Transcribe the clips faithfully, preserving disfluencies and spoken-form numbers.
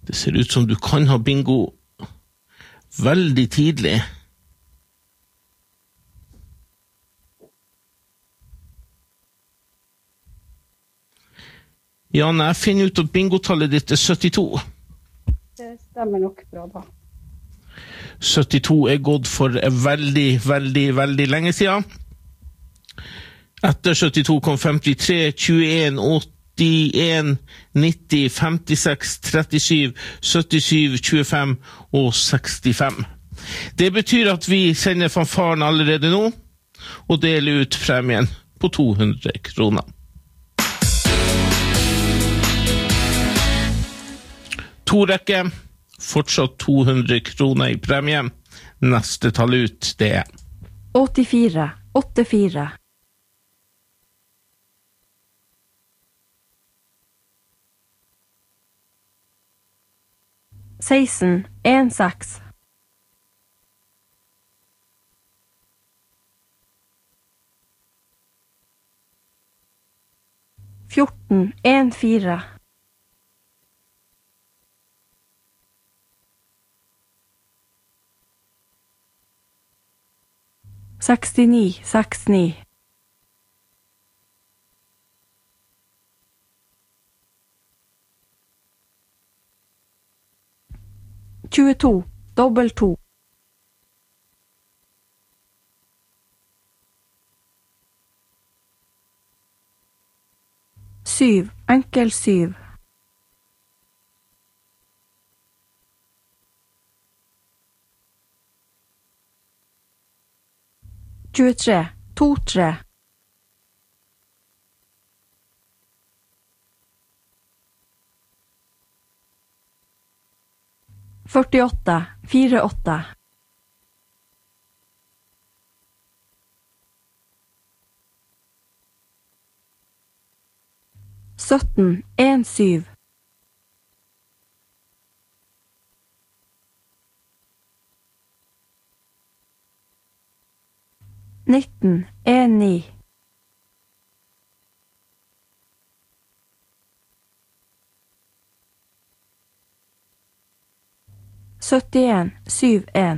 Det ser ut som du kan ha bingo veldig tidlig. Jan, jeg finner ut at bingotallet ditt er syttito. Det stemmer nok bra da. syttito er gått for veldig, veldig, veldig lenge siden. Etter syttito kom femtitre, tjueen, åttien, nitti, femtiseks, trettisju, syttisju, tjuefem og sekstifem. Det betyr at vi sender fanfaren allerede nå, og deler ut premien på to hundre kroner. To rekke, fortsatt to hundre kroner i premie. Neste tall ut, det er åttifire, åttifire. seksten, seks. fjorten, fire. sekstini, sekstini. tjueto, dobbel to. syv, enkel syv. tjuetre, to, tre. førtiåtte, fire, åtte. sytten, en, syv. nitten, en, ni. syttien, syv, en.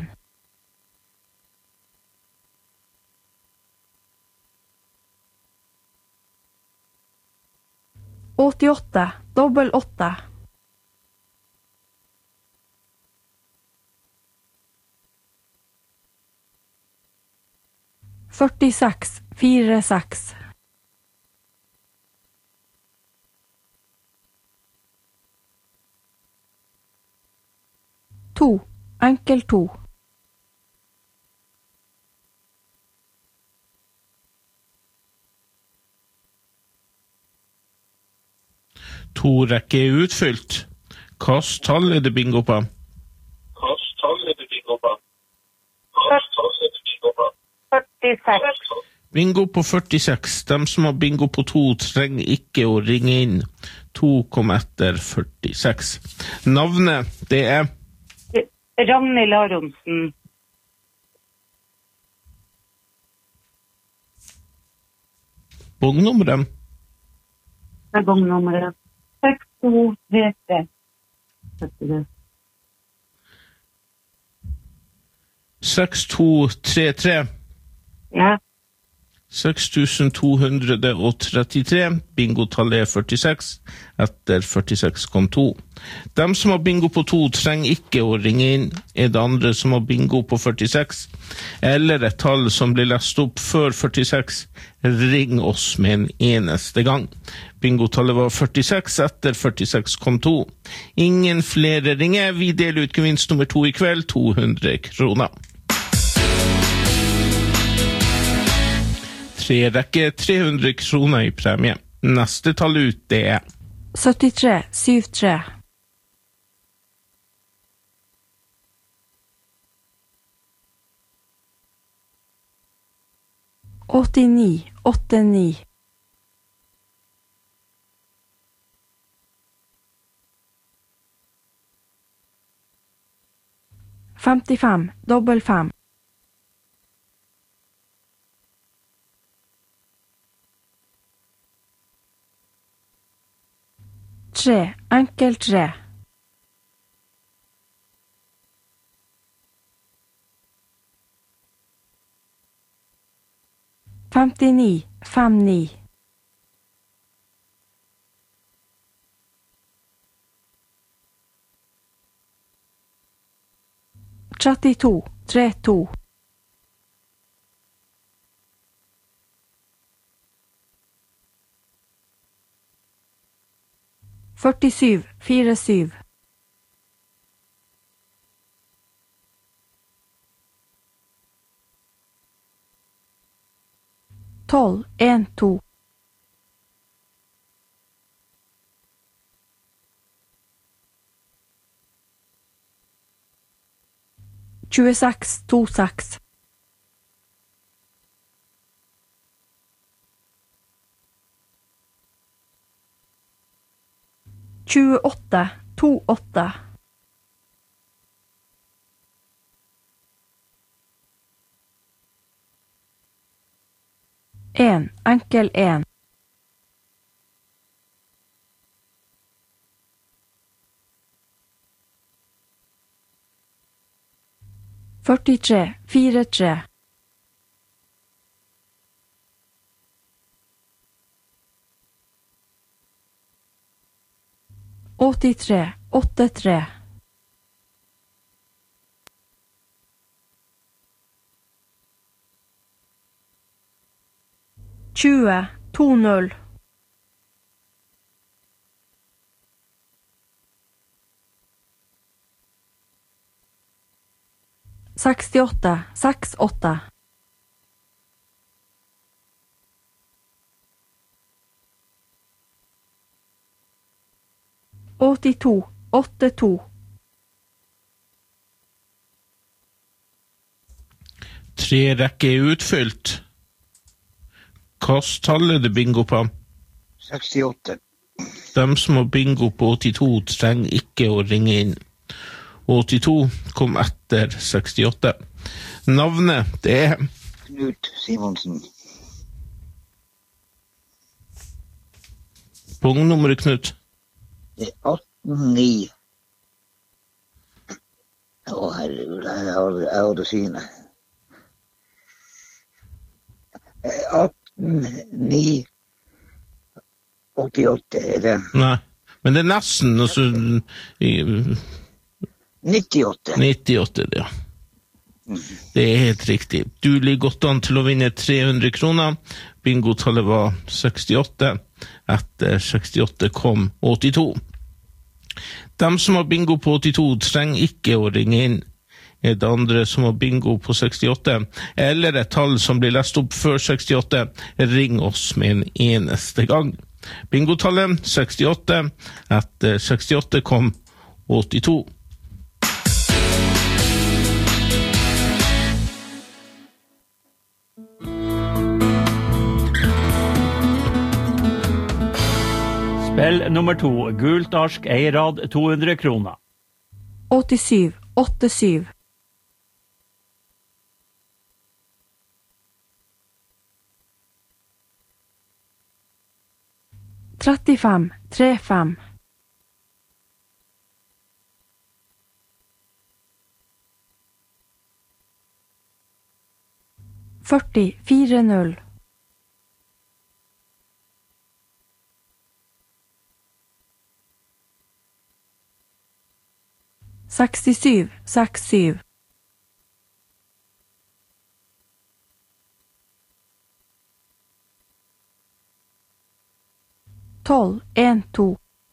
åttiåtte, dobbel åtte. førtiseks, fire, seks. to, enkel to. To rekke er utfylt. Hvilket tall er det bingo på? Hvilket tall er det bingo på? Hvilket tall er det bingo på? førtiseks. Bingo på førtiseks. De som har bingo på to trenger ikke å ringe inn. To kom etter førtiseks. Navnet, det er Ragnhild Aronsen. bongnummeret. Det er bongnummeret. seks to tre tre. seks to tre tre. Ja. seks tusen to hundre trettitre. Bingotallet er førtiseks. Etter førtiseks kom to. De som har bingo på to trenger ikke å ringe inn. Er det andre som har bingo på førtiseks, eller et tall som blir lest opp før førtiseks, ring oss med en eneste gang. Bingotallet var førtiseks. Etter førtiseks kom to. Ingen flere ringer. Vi deler ut gevinst nummer to i kveld. to hundre kroner. Tre rekke, tre hundre kroner i premie. Neste tall ut, det er syttitre, syv, tre. åttini, åtte, ni. femtifem, dobbel fem. Tre, enkel tre. femtini, femtini. trettito, trettito. førtisju, førtisju. tolv, en, to. tjueseks, to, seks. tjueåtte, to, åtte. En, enkel en. førtitre, fire, tre. åttitre, åtte, tre. tjue, to, null. sekstiåtte, seks, åtte. åttito, åtte, to. Tre rekker er utfylt. Hvilket tall er det bingo på? sekstiåtte. De som har bingo på åttito trenger ikke å ringe inn. åttito kom etter sekstiåtte. Navnet, det er Knut Simonsen. Pungnummeret, Knut. Det er atten ni. Å, herregud, jeg har, jeg har det syne. atten ni åttiåtte er det. Nei, men det er nesten altså, nittiåtte. nittiåtte, ja. Det er helt riktig. Du ligger godt an til å vinne tre hundre kroner. Bingotallet var sekstiåtte. Etter sekstiåtte kom åttito. De som har bingo på åttito trenger ikke å ringe inn. Er det andre som har bingo på sekstiåtte, eller et tall som blir lest opp før sekstiåtte, ring oss med en eneste gang. Bingotallet sekstiåtte. Etter sekstiåtte kom åttito. Spill nummer to, gult arsk, eirad, to hundre kroner. åttisju, åttisju. trettifem, trettifem. førti, fire, null. sekstisju, seks, syv. tolv, en, to.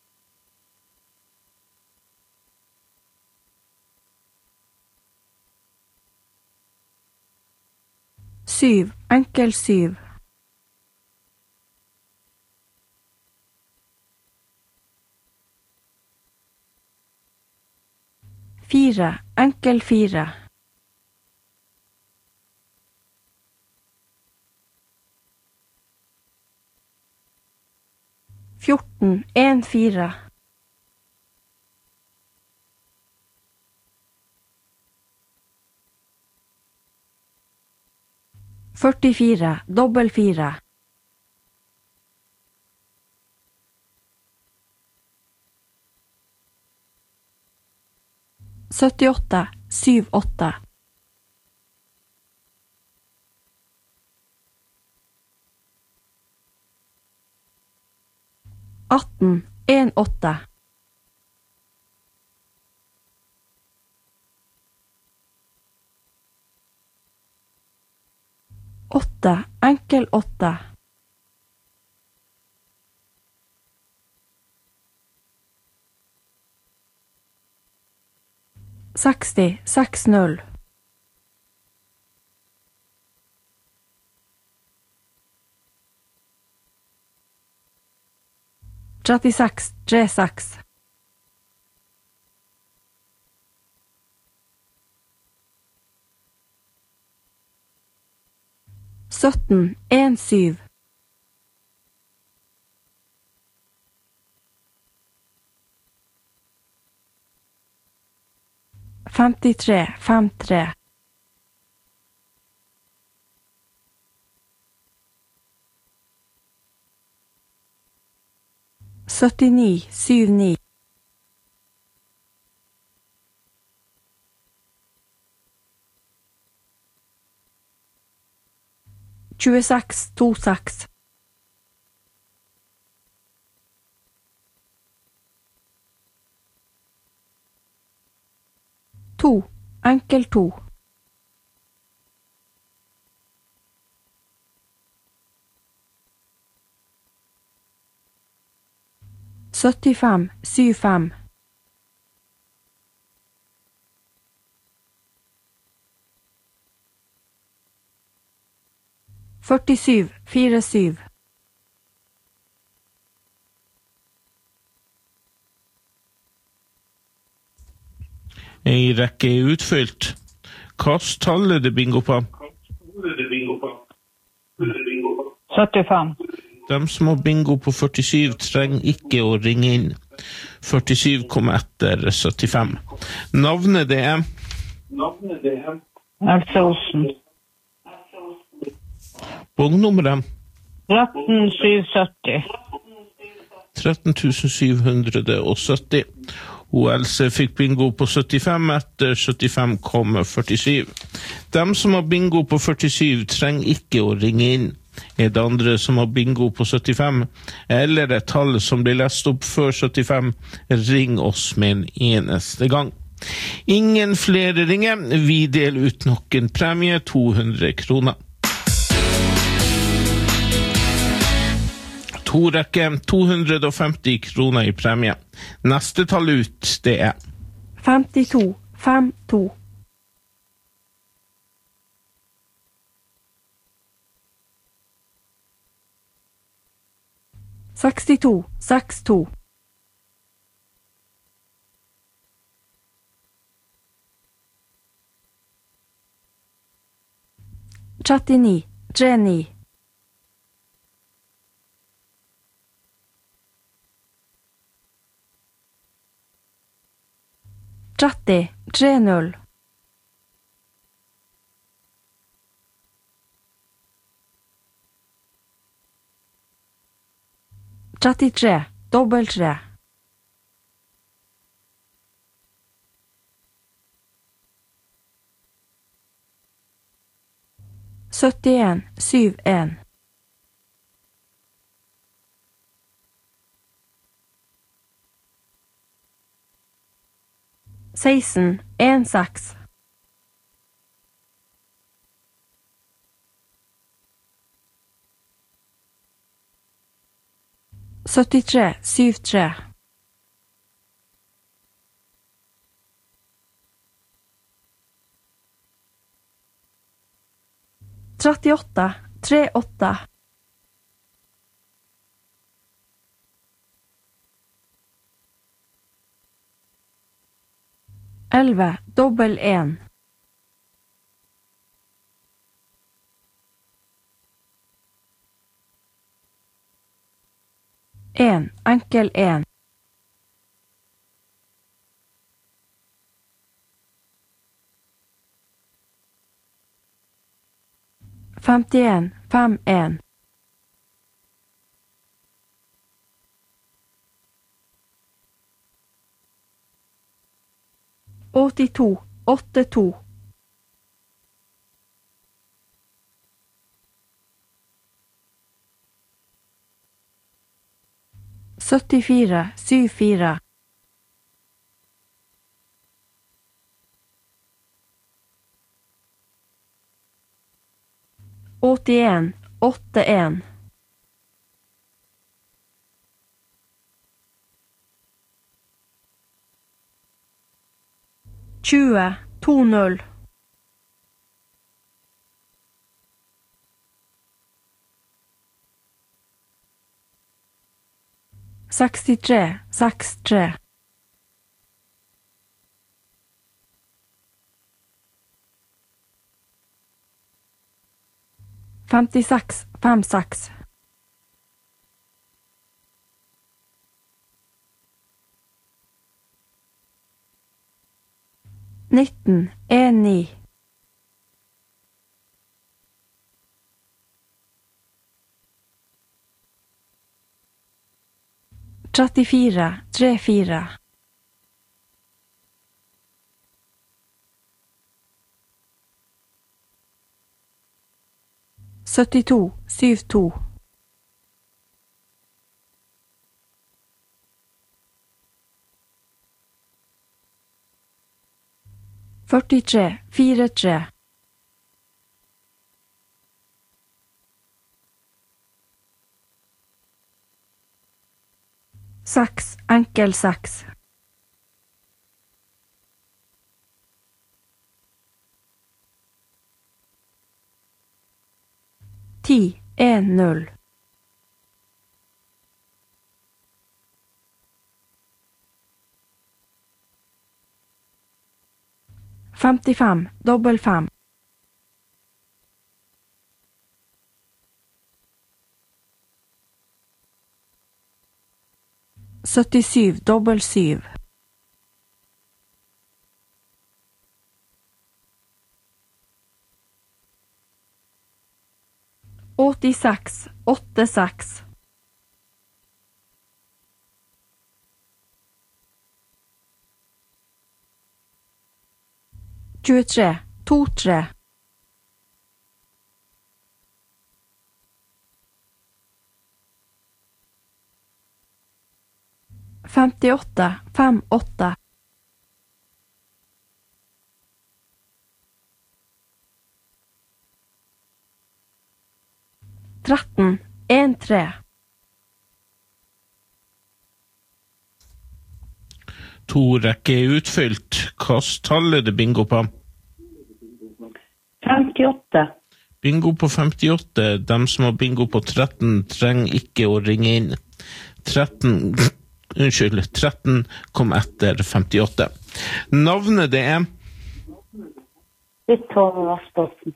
Syv, enkel syv. Fire, enkel fire. fjorten, en, fire. førtifire, dobbel fire. syttiåtte, syv, åtte. atten en åtte. Åtte, enkel åtte. seksti, seks null. trettiseks, tre seks. sytten, en syv. femtitre, fem tre. syttini, syv ni. tjueseks, to seks. To, enkel to. syttifem, syv fem. førtisju, fire syv. En rekke er utfylt. Hva tallet det bingo på? syttifem. De som har bingo på førtisju trenger ikke å ringe inn. førtisju kommer etter syttifem. Navnet det er? Else Olsen. Bognummeret? tretten syv sytti. tretten tusen syv hundre og sytti. Og Else fikk bingo på syttifem, etter syttifem kommer førtisju. De som har bingo på førtisju trenger ikke å ringe inn. Er det andre som har bingo på syttifem, eller et tall som blir lest opp før syttifem, ring oss med en eneste gang. Ingen flere ringer, vi deler ut nok en premie, to hundre kroner. To rekke, to hundre og femti kroner i premie. Neste tall ut, det er femtito, fem to. sekstito, seks to. trettini, tre ni. tretti, tre null. trettitre, dobbelt tre. syttien, syv en. seksten, en seks. syttitre, syv tre. trettiåtte, tre åtte. elleve, dobbel en. En, enkel en. femtien, fem en. åttito, åtte to. syttifire, syttifire. åttien, åttien. tjue, to null. sekstitre, sekstitre. femtiseks, femtiseks. nitten, en ni. trettifire, tre fire. syttito, syttito. førtitre, førtitre. seks, enkel seks. ti, en, null. femtifem, dobbel fem. syttisju, dobbel syv. åttiseks, åttiseks. tjuetre, to-tre. femtiåtte, fem-åtte. tretten, en-tre. To rekker er utfylt. Kast tallet det bingo på. femtiåtte. Bingo på femtiåtte. De som har bingo på tretten trenger ikke å ringe inn. tretten, unnskyld, tretten kom etter femtiåtte. Navnet det er Vittorm Vassbossen.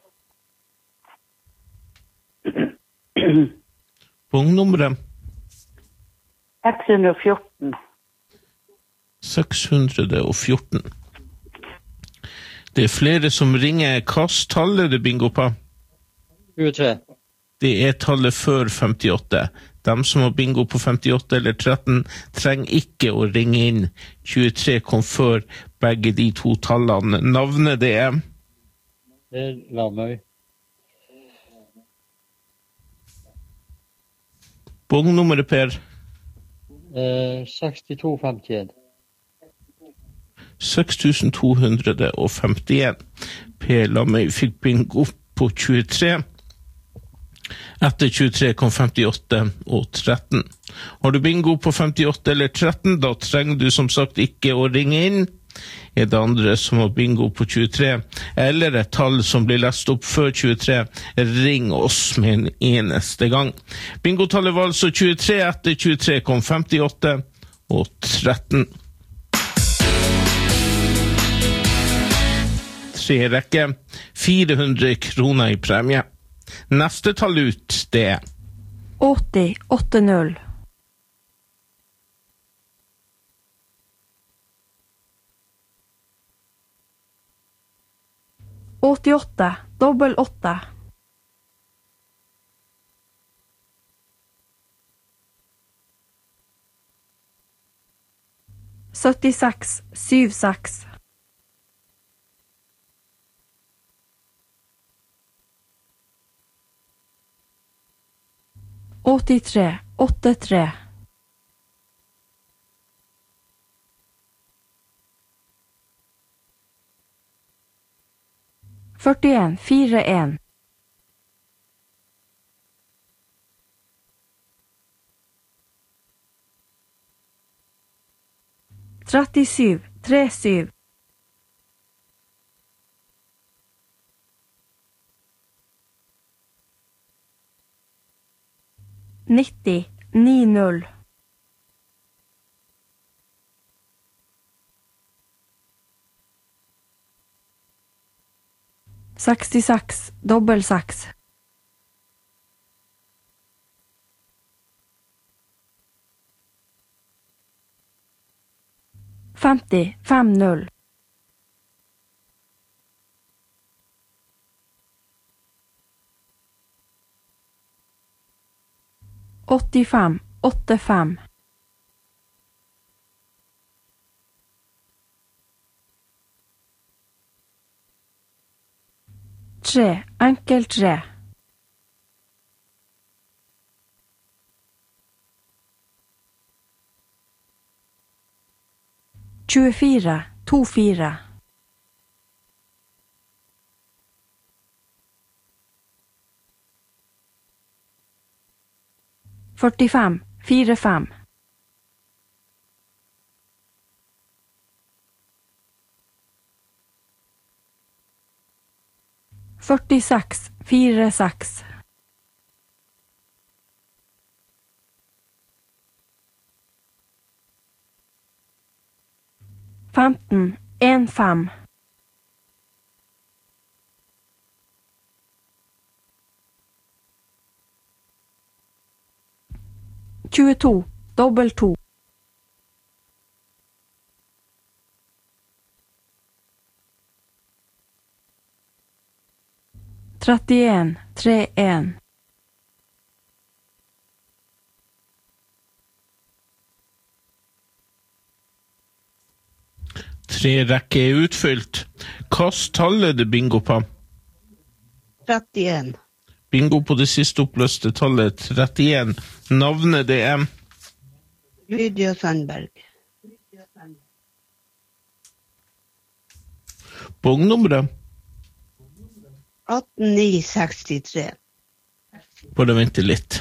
Punktnummeret seks hundre og fjorten. seks hundre og fjorten. Det er flere som ringer. Kast tallet det bingo på. tjuetre. Det er tallet før femtiåtte. De som har bingo på femtiåtte eller tretten trenger ikke å ringe inn. tjuetre kom før begge de to tallene. Navnet det er Det er Lamøy. Bongnummeret, Per. Eh, sekstito femtien. seks tusen to hundre og femtien. Per Lamøy fikk bingo på tjuetre. Etter tjuetre kom femtiåtte og tretten. Har du bingo på femtiåtte eller tretten, da trenger du som sagt ikke å ringe inn. Er det andre som har bingo på tjuetre, eller et tall som blir lest opp før tjuetre, ring oss med en eneste gang. Bingotallet var altså tjuetre, etter tjuetre kom femtiåtte og tretten. Tre rekke, fire hundre kroner i premie. Neste tall ut, det er åtti, åtte null. åttiåtte, dobbel åtte. syttiseks, syv seks. åttitre, åtte tre. førtien fire en. trettisju tre syv. nitti ni null. sekstiseks dobbel seks. femti fem null. åttifem åtte fem. tre enkel tre. tjuefire to fire. førtifem fire fem. førtiseks fire seks. femten en fem. tjueto dobbel to. trettien tre en. Tre rekker er utfylt. Kast tallet det bingo på. trettien. Bingo på det siste oppløste tallet trettien. Navnet det er Lydia Sandberg. Bongnummeret. atten ni sekstitre. Bare vente litt.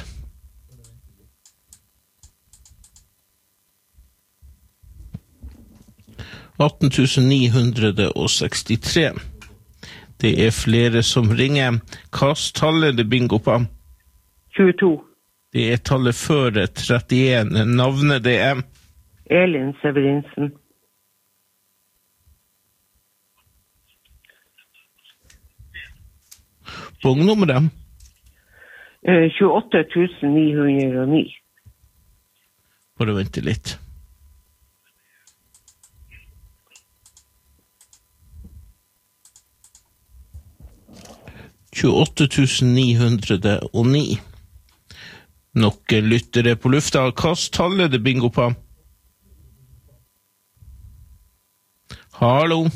atten tusen ni hundre og sekstitre. Det er flere som ringer. Kast tallet det bingo på. tjueto. Det er tallet før trettien. Navnet det er Elin Severinsen. Bongnummeret. Eh, tjueåtte tusen ni hundre og ni. Bare vente litt. tjueåtte tusen ni hundre og ni. Nok lyttere på lufta. Kast tallet det bingo på. Hallo.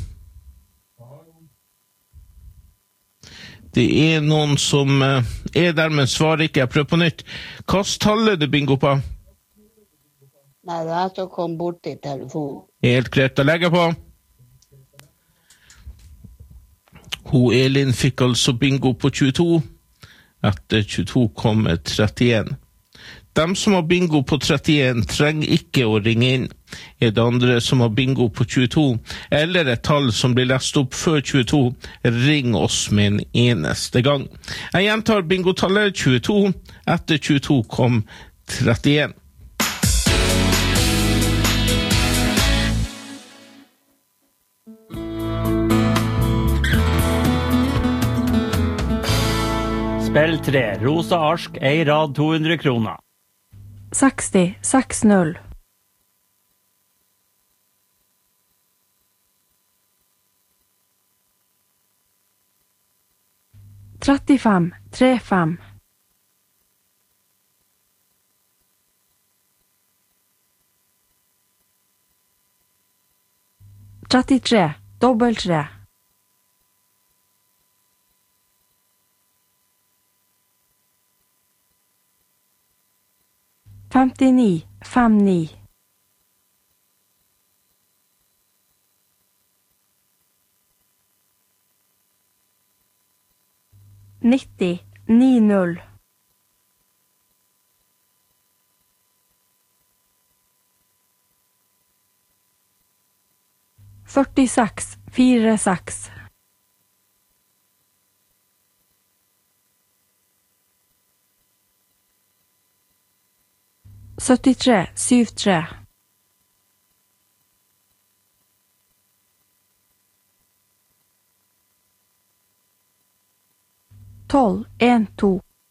Det er noen som er der, men svarer ikke. Jeg prøver på nytt. Kast tallet det bingo på. Nei, det er så kom bort i telefonen. Helt greit å legge på. Ho Elin fikk altså bingo på tjueto. Etter tjueto kom trettien. De som har bingo på trettien trenger ikke å ringe inn. Er det andre som har bingo på tjueto, eller et tall som blir lest opp før tjueto, ring oss med en eneste gang. Jeg gjentar bingotallet tjueto. Etter tjueto kom trettien. Spill tre. Rosa Arsk, ei rad to hundre kroner. seksti seks null. trettifem tre fem. trettitre dobbel tre. femtini fem ni. nitti ni null. førtiseks fire seks. syttitre syv tre. tolv en to.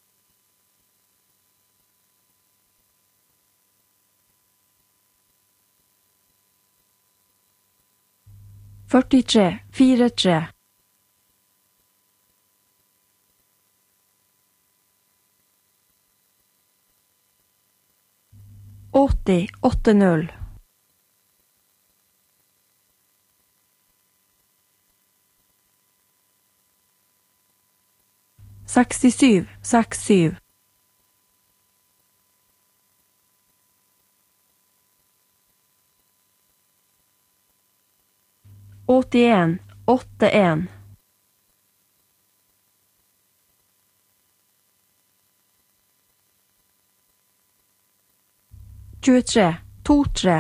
førtitre fire tre. åtti åtte null. sekstisju seks syv. åttien åtte en. tjuetre to tre.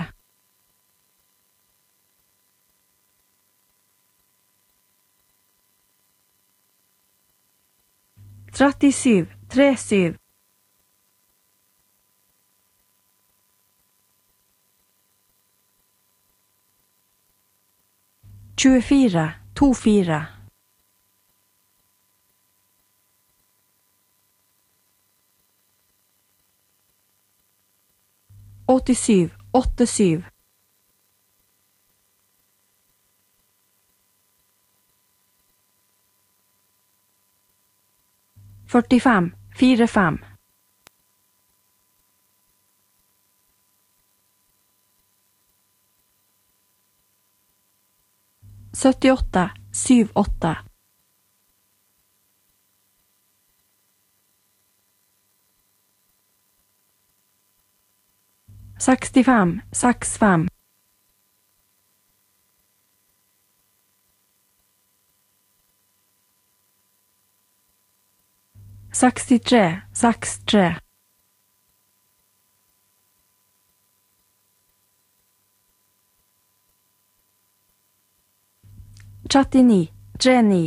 trettisju tre syv. tjuefire to fire. åttisju åtte syv. førtifem fire fem. syttiåtte syv åtte. sekstifem seks fem. sekstitre seks tre. trettini tre ni.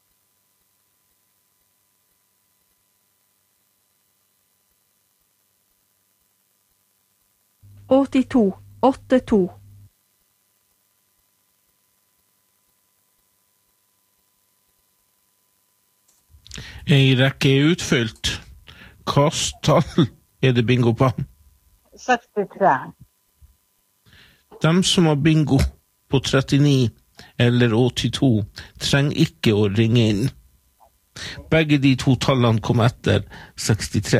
åttito åtte to. Ei rekke er utfylt. Hva tall er det bingo på? sekstitre. De som har bingo på trettini eller åttito trenger ikke å ringe inn. Begge de to tallene kom etter sekstitre.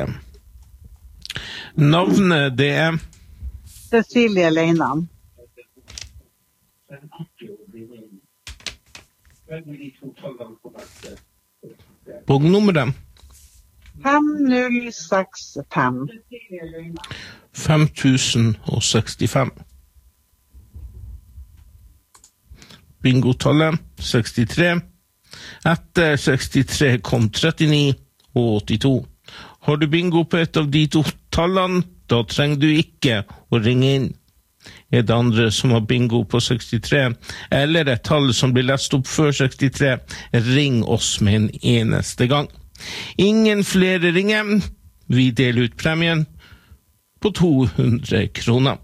Navnet det er Cecilie Leinan. Bognummeret fem null seks fem. fem tusen og sekstifem. Bingotallet sekstitre. Etter sekstitre kom trettini og åttito. Har du bingo på et av de to tallene, da trenger du ikke å ringe inn. Er det andre som har bingo på sekstitre, eller et tall som blir lest opp før sekstitre, ring oss med en eneste gang. Ingen flere ringer. Vi deler ut premien på to hundre kroner.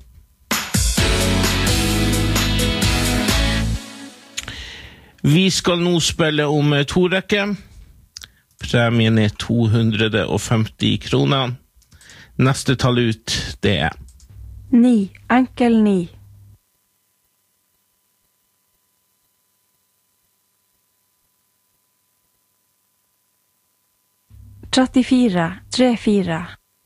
Vi skal nå spille om to rekker. Premien er to hundre og femti kroner. Neste tall ut, det er ni, enkel ni. trettifire tre fire.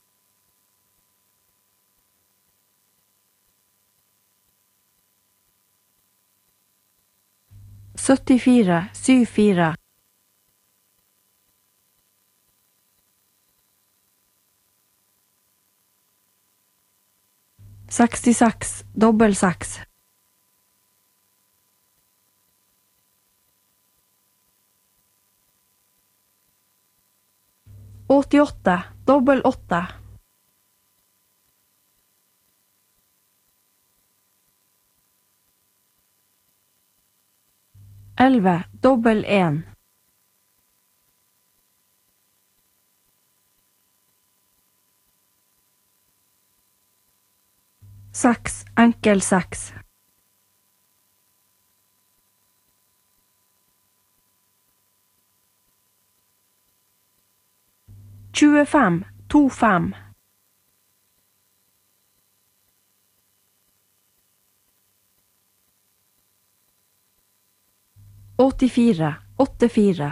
syttifire syv fire. sekstiseks dobbel seks. åttiåtte, dobbel åtte. Elleve, dobbel en. Seks, enkel seks. tjuefem, to fem. åttifire, åtte fire.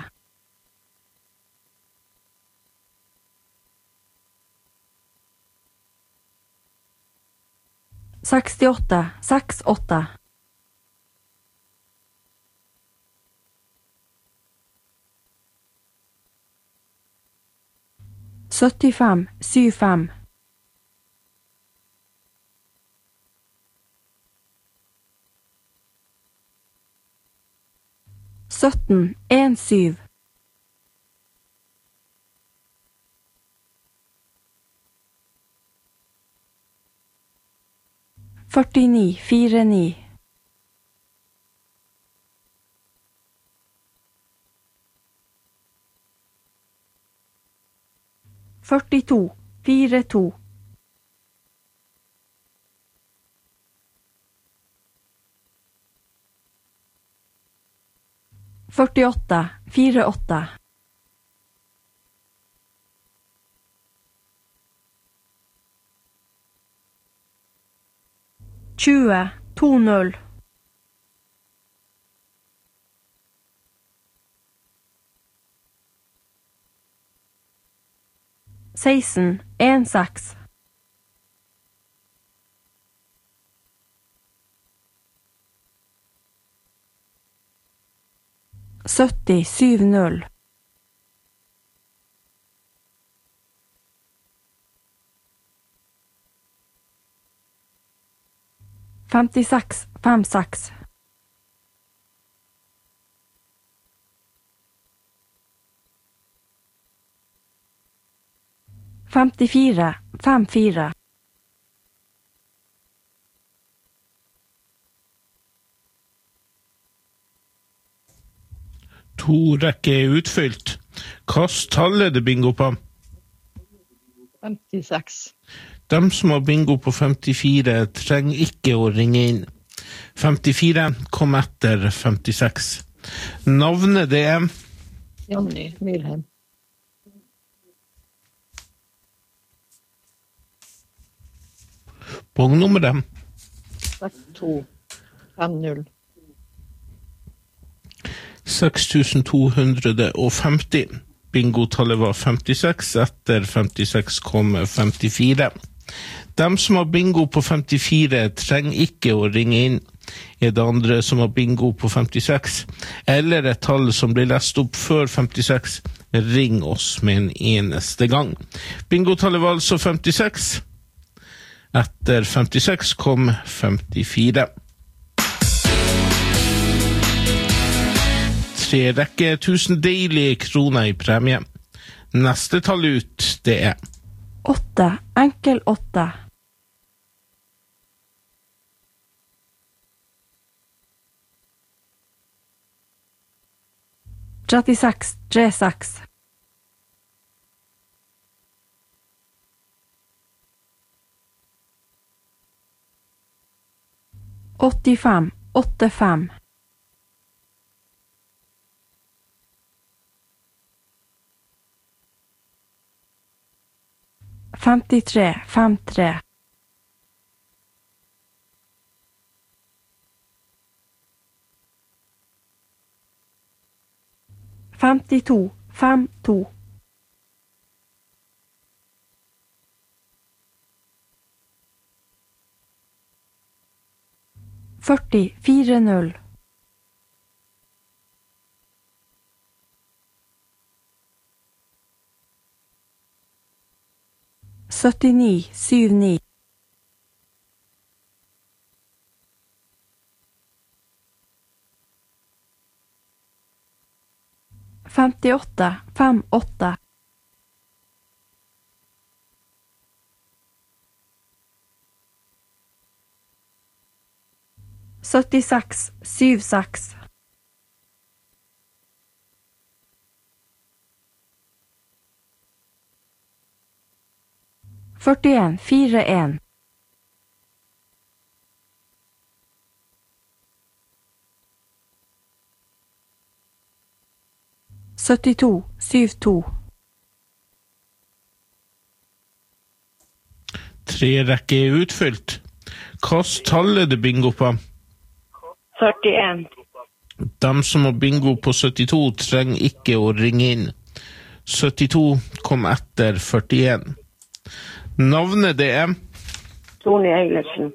sekstiåtte, seks åtte. syttifem, syv fem. sytten, en syv. førtini, fire ni. førtito, fire to. førtiåtte, fire åtte. tjue, to null. seksten, en seks. sytti, syv null. femtiseks, fem seks. femtifire, fem fire. To rekker er utfylt. Kast tallet det bingo på. femtiseks. De som har bingo på femtifire trenger ikke å ringe inn. femtifire kom etter femtiseks. Navnet det er Jonny Myrheim. Bongnummeret seks to fem null. seks tusen to hundre og femti. Bingotallet var femtiseks, etter femtiseks kom femtifire. De som har bingo på femtifire trenger ikke å ringe inn. Er det andre som har bingo på femtiseks, eller et tall som blir lest opp før femtiseks, ring oss med en eneste gang. Bingotallet var altså femtiseks. Etter femtiseks kom femtifire. Tre rekke tusen deilige kroner i premie. Neste tall ut, det er åtte, enkel åtte. trettiseks, tre seks. åttifem, åtte fem. femtitre, fem tre. femtito, fem to. førti, fire null. syttini, syv ni. femtiåtte, fem åtte. syttiseks syttiseks. førtien førtien. syttito syttito. Tre rekke er utfylt. Hvilket tall er det bingo på? førtien. De som har bingo på syttito trenger ikke å ringe inn. syttito kom etter førtien. Navnet det er? Tone Eilertsen.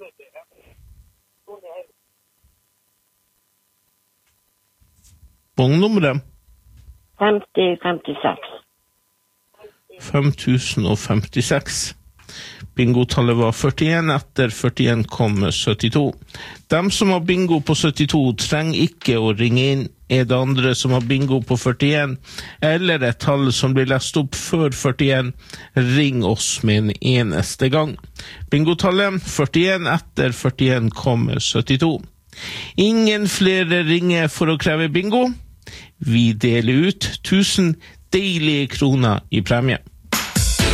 Bongnummeret? femti femtiseks. fem tusen og femtiseks. Bingotallet var førtien, etter førtien kom syttito. De som har bingo på syttito trenger ikke å ringe inn. Er det andre som har bingo på førtien, eller et tall som blir lest opp før førtien, ring oss med en eneste gang. Bingotallet førtien, etter førtien kom syttito. Ingen flere ringer for å kreve bingo. Vi deler ut tusen deilige kroner i premie.